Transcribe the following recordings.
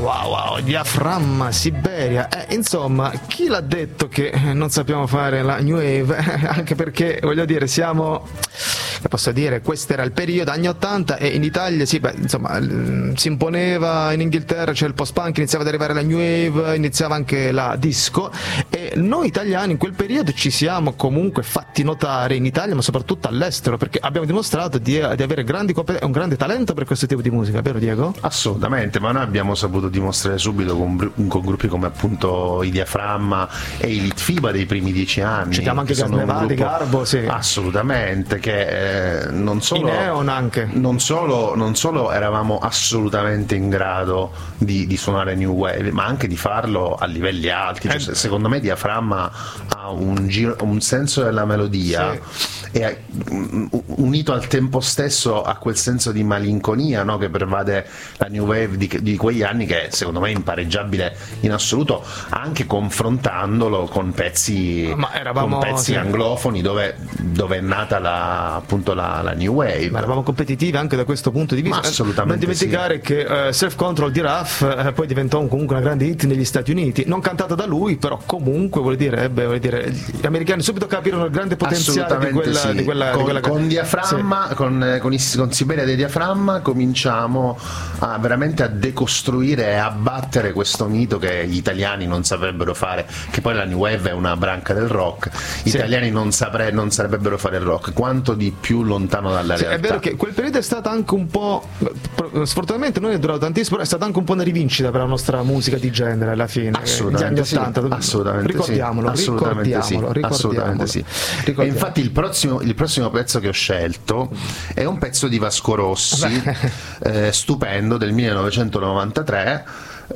wow, diaframma, Siberia. Insomma, chi l'ha detto che non sappiamo fare la New Wave? Anche perché, voglio dire, siamo... Posso dire, questo era il periodo anni 80 e in Italia si imponeva, in Inghilterra c'è il post-punk, iniziava ad arrivare la New Wave, iniziava anche la disco, e noi italiani in quel periodo ci siamo comunque fatti notare in Italia, ma soprattutto all'estero, perché abbiamo dimostrato di avere un grande talento per questo tipo di musica, vero Diego? Assolutamente, ma noi abbiamo saputo dimostrare subito con gruppi come appunto i Diaframma e i Litfiba dei primi 10 anni. Citiamo anche Gasnevati, Garbo, sì. Assolutamente, che non solo, i Neon anche. Non solo eravamo assolutamente in grado di suonare New Wave, ma anche di farlo a livelli alti. Cioè, secondo me Diaframma ha un senso della melodia, sì, e unito al tempo stesso a quel senso di malinconia, no, che pervade la New Wave di quegli anni, che secondo me è impareggiabile in assoluto, anche confrontandolo con pezzi sì, anglofoni dove è nata appunto la New Wave. Ma eravamo competitivi anche da questo punto di vista. Assolutamente. Non dimenticare che Self Control di Ruff poi diventò comunque una grande hit negli Stati Uniti, non cantata da lui, però comunque vuol dire gli americani subito capirono il grande potenziale di quella con Diaframma, sì, con Siberia dei Diaframma cominciamo veramente a decostruire e abbattere questo mito che gli italiani non saprebbero fare, che poi la New Wave è una branca del rock, gli italiani non saprebbero fare il rock, quanto di più lontano dalla realtà. È vero che quel periodo è stato anche un po', sfortunatamente noi è durato tantissimo, è stata anche un po' una rivincita per la nostra musica di genere alla fine, negli anni 80. Assolutamente ricordiamolo. Assolutamente sì. E infatti il prossimo pezzo che ho scelto è un pezzo di Vasco Rossi, stupendo, del 1993,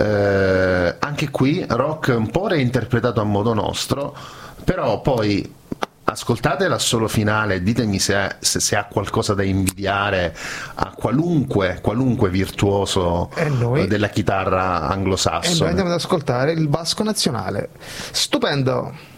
anche qui rock un po' reinterpretato a modo nostro, però poi ascoltate l'assolo finale e ditemi se ha qualcosa da invidiare a qualunque virtuoso della chitarra anglosassone. E noi andiamo ad ascoltare il Vasco nazionale. Stupendo!